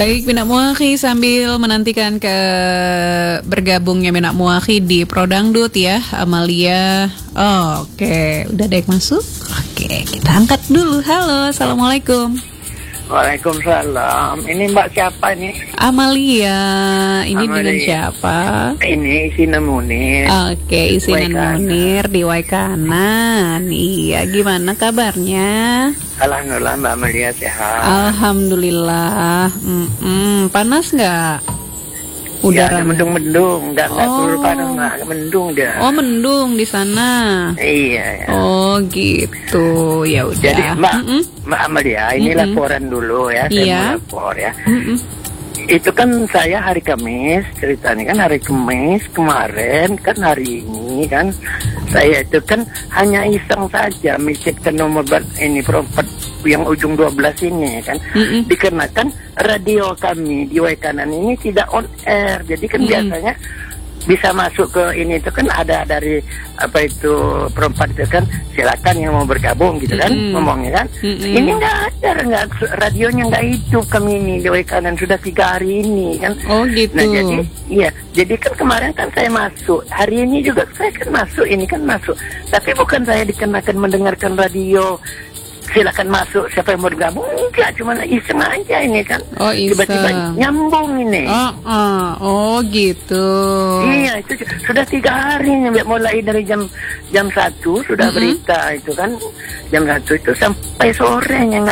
Baik, Minak Muakhi sambil menantikan bergabungnya Minak Muakhi di Prodangdut ya, Amalia. Oke, udah ada yang masuk? Oke, kita angkat dulu. Halo, Assalamualaikum. Waalaikumsalam. Ini Mbak siapa nih? Amalia. Ini Amalia. dengan siapa? Ini Isinan Munir. Oke, Isinan Munir di Waikanan. Iya, gimana kabarnya? Alhamdulillah Mbak Amalia sehat. Alhamdulillah. Panas nggak? Udara ya, mendung-mendung, nggak terlalu panas, Mbak. Mendung dia. Oh, mendung di sana. Iya. Ya. Oh, gitu. Ya udah. Jadi Mbak Amalia, ini laporan dulu ya. Saya mau lapor ya. Itu kan saya hari Kamis, ceritanya kan hari Kamis kemarin, kan hari ini kan saya itu kan hanya iseng saja menciptakan nomor ini perempat yang ujung 12 ini kan, dikarenakan radio kami di Waikanan ini tidak on air, jadi kan biasanya bisa masuk ke ini itu kan ada dari apa itu perempat itu kan, silakan yang mau bergabung gitu kan, ngomongnya kan. Ini nggak ada, radionya nggak hidup kami ini di Waikanan sudah 3 hari ini kan. Oh gitu. Nah jadi kan kemarin kan saya masuk, hari ini juga saya kan masuk, ini kan masuk, tapi bukan saya dikenakan mendengarkan radio silakan masuk siapa yang mau bergabung, enggak, cuma iseng aja ini kan. Oh, tiba-tiba nyambung ini. Oh gitu. Iya, itu sudah 3 hari mulai dari jam 1 sudah berita itu kan, jam 1 itu sampai sorenya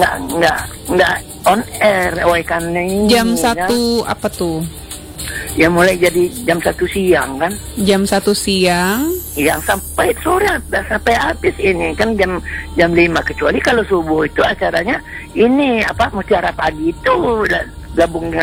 nggak on air Waikanan ini. Jam 1 kan? Apa tuh? Ya mulai jadi jam 1 siang kan. Jam 1 siang. Yang sampai sore, sampai habis ini kan jam 5, kecuali kalau subuh itu acaranya ini apa Mutiara Pagi itu gabung dengan